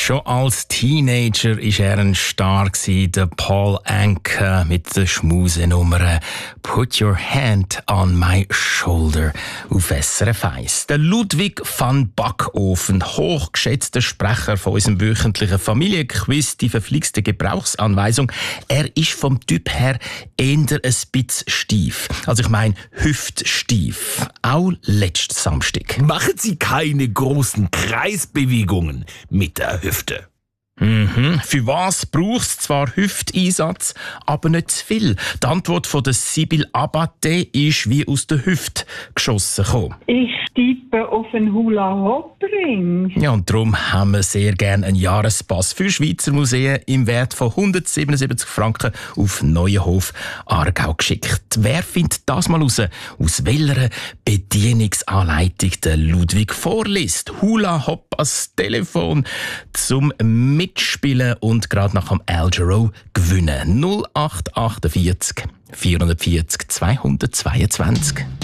Schon als Teenager war er ein Star, der Paul Anka mit der Schmusenummer «Put your hand on my shoulder» auf SRF 1. Der Ludwig van Backofen, hochgeschätzter Sprecher von unserem wöchentlichen Familienquiz, die verflixte Gebrauchsanweisung. Er ist vom Typ her eher ein bisschen steif. Also ich meine hüftsteif. Auch letzten Samstag. Machen Sie keine großen Kreisbewegungen mit der Hüfte. Für was braucht es zwar Hüfteinsatz, aber nicht zu viel? Die Antwort von der Sibyl Abate ist wie aus der Hüfte geschossen gekommen. Ich tippe auf einen Hula-Hoop-Ring. Ja, und darum haben wir sehr gerne einen Jahrespass für Schweizer Museen im Wert von 177 Franken auf Neuenhof, Aargau geschickt. Wer findet das mal raus? Aus welcher Bedienungsanleitung der Ludwig vorliest? Hula-Hoop als Telefon zum Mitspielen und gerade nach dem Al Jarreau gewinnen. 0848 440 222.